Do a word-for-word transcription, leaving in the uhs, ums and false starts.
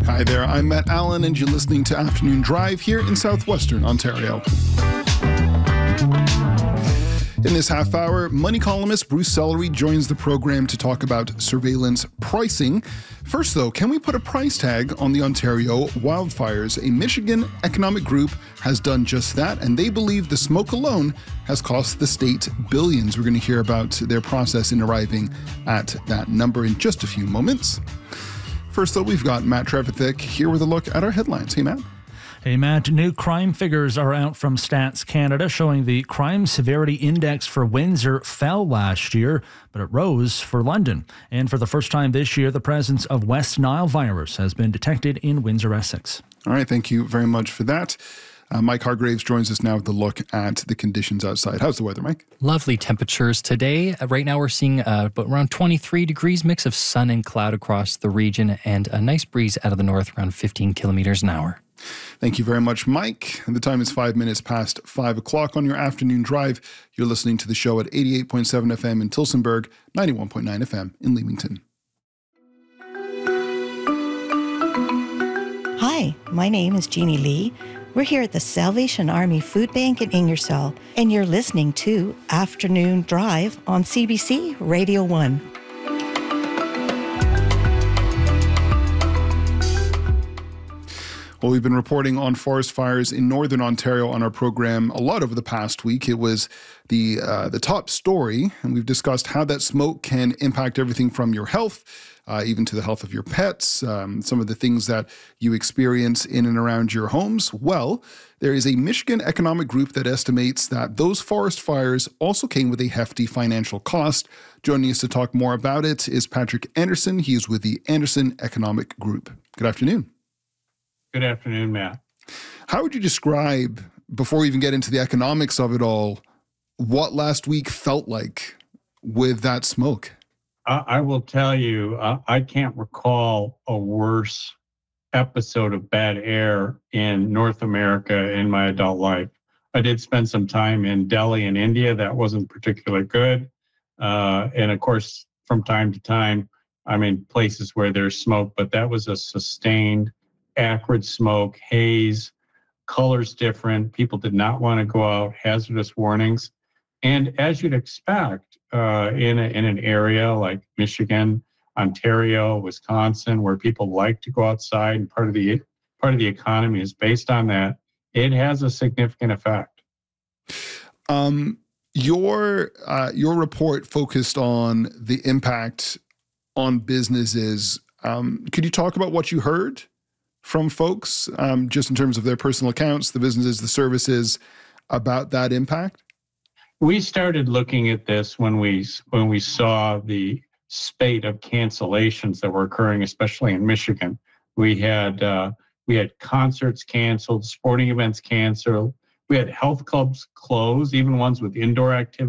Hi there, I'm Matt Allen, and you're listening to Afternoon Drive here in southwestern Ontario. In this half hour, money columnist Bruce Sellery joins the program to talk about surveillance pricing. First, though, can we put a price tag on the Ontario wildfires? A Michigan economic group has done just that, and they believe the smoke alone has cost the state billions. We're going to hear about their process in arriving at that number in just a few moments. First, though, we've got Matt Trevithick here with a look at our headlines. Hey, Matt. Hey, Matt. New crime figures are out from Stats Canada showing the crime severity index for Windsor fell last year, but it rose for London. And for the first time this year, the presence of West Nile virus has been detected in Windsor, Essex. All right. Thank you very much for that. Uh, Mike Hargraves joins us now with a look at the conditions outside. How's the weather, Mike? Lovely temperatures today. Uh, right now we're seeing uh, about around twenty-three degrees, mix of sun and cloud across the region, and a nice breeze out of the north around fifteen kilometers an hour. Thank you very much, Mike. The time is five minutes past five o'clock on your afternoon drive. You're listening to the show at eighty-eight point seven F M in Tillsonburg, ninety-one point nine F M in Leamington. Hi, my name is Jeannie Lee. We're here at the Salvation Army Food Bank in Ingersoll, and you're listening to Afternoon Drive on C B C Radio one. Well, we've been reporting on forest fires in northern Ontario on our program a lot over the past week. It was the uh, the top story, and we've discussed how that smoke can impact everything from your health, uh, even to the health of your pets, um, some of the things that you experience in and around your homes. Well, there is a Michigan economic group that estimates that those forest fires also came with a hefty financial cost. Joining us to talk more about it is Patrick Anderson. He is with the Anderson Economic Group. Good afternoon. Good afternoon, Matt. How would you describe, before we even get into the economics of it all, what last week felt like with that smoke? I, I will tell you, uh, I can't recall a worse episode of bad air in North America in my adult life. I did spend some time in Delhi in India. That wasn't particularly good. Uh, and of course, from time to time, I'm in places where there's smoke, but that was a sustained acrid smoke, haze, colors different. People did not want to go out, hazardous warnings. And as you'd expect uh, in, a, in an area like Michigan, Ontario, Wisconsin, where people like to go outside and part of the part of the economy is based on that, it has a significant effect. Um, your uh, your report focused on the impact on businesses. Um, could you talk about what you heard from folks, um, just in terms of their personal accounts, the businesses, the services, about that impact? We started looking at this when we when we saw the spate of cancellations that were occurring, especially in Michigan. We had uh, we had concerts canceled, sporting events canceled. We had health clubs closed, even ones with indoor activities.